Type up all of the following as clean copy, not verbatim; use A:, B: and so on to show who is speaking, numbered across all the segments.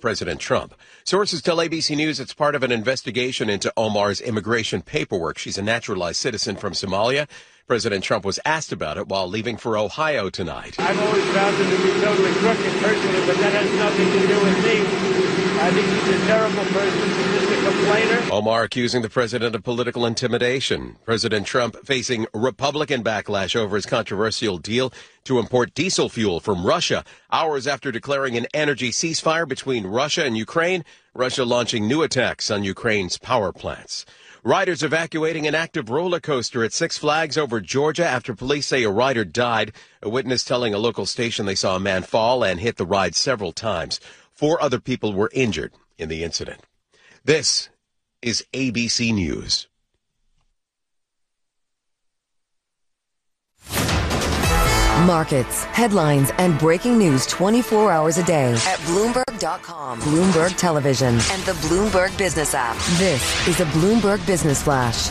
A: President Trump. Sources tell ABC News it's part of an investigation into Omar's immigration paperwork. She's a naturalized citizen from Somalia. President Trump was asked about it while leaving for Ohio tonight.
B: I've always found him to be totally crooked personally, but that has nothing to do with me. I think he's a terrible person, just a complainer.
A: Omar accusing the president of political intimidation. President Trump facing Republican backlash over his controversial deal to import diesel fuel from Russia. Hours after declaring an energy ceasefire between Russia and Ukraine, Russia launching new attacks on Ukraine's power plants. Riders evacuating an active roller coaster at Six Flags over Georgia after police say a rider died. A witness telling a local station they saw a man fall and hit the ride several times. 4 other people were injured in the incident. This is ABC News.
C: Markets, headlines, and breaking news 24 hours a day at Bloomberg.com, Bloomberg Television, and the Bloomberg Business app. This is a Bloomberg Business Flash.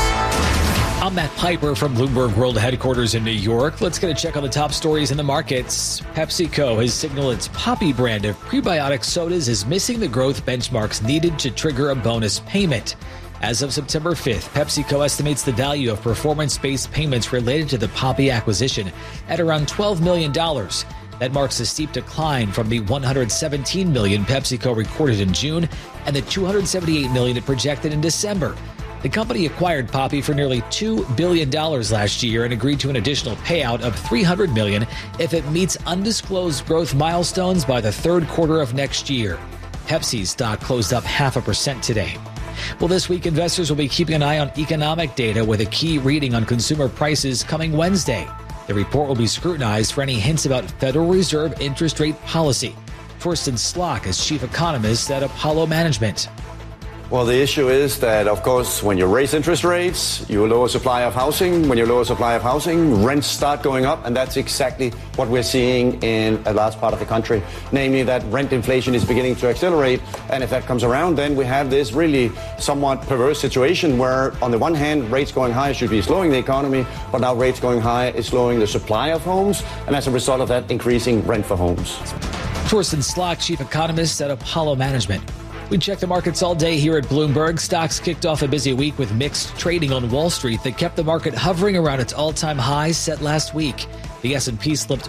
D: I'm Matt Piper from Bloomberg World Headquarters in New York. Let's get a check on the top stories in the markets. PepsiCo has signaled its Poppi brand of prebiotic sodas is missing the growth benchmarks needed to trigger a bonus payment. As of September 5th, PepsiCo estimates the value of performance-based payments related to the Poppi acquisition at around $12 million. That marks a steep decline from the $117 million PepsiCo recorded in June and the $278 million it projected in December. The company acquired Poppi for nearly $2 billion last year and agreed to an additional payout of $300 million if it meets undisclosed growth milestones by the third quarter of next year. Pepsi's stock closed up 0.5% today. Well, this week, investors will be keeping an eye on economic data with a key reading on consumer prices coming Wednesday. The report will be scrutinized for any hints about Federal Reserve interest rate policy. Torsten Slok is chief economist at Apollo Management.
E: Well, the issue is that, of course, when you raise interest rates, you lower supply of housing. When you lower supply of housing, rents start going up, and that's exactly what we're seeing in a large part of the country, namely that rent inflation is beginning to accelerate. And if that comes around, then we have this really somewhat perverse situation where, on the one hand, rates going high should be slowing the economy, but now rates going high is slowing the supply of homes, and as a result of that, increasing rent for homes.
D: Torsten Slok, chief economist at Apollo Management. We check the markets all day here at Bloomberg. Stocks kicked off a busy week with mixed trading on Wall Street that kept the market hovering around its all-time highs set last week. The S&P slipped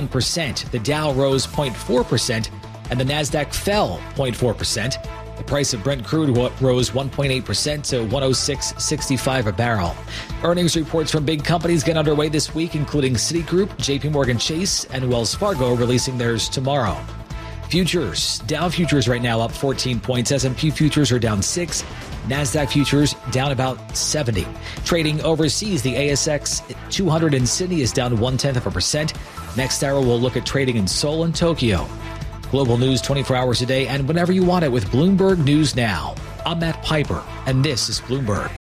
D: 0.1%, the Dow rose 0.4%, and the Nasdaq fell 0.4%. The price of Brent crude rose 1.8% to $106.65 a barrel. Earnings reports from big companies get underway this week, including Citigroup, JPMorgan Chase, and Wells Fargo releasing theirs tomorrow. Futures. Dow futures right now up 14 points. S&P futures are down 6. NASDAQ futures down about 70. Trading overseas, the ASX 200 in Sydney is down 0.1%. Next hour, we'll look at trading in Seoul and Tokyo. Global news 24 hours a day and whenever you want it with Bloomberg News Now. I'm Matt Piper, and this is Bloomberg.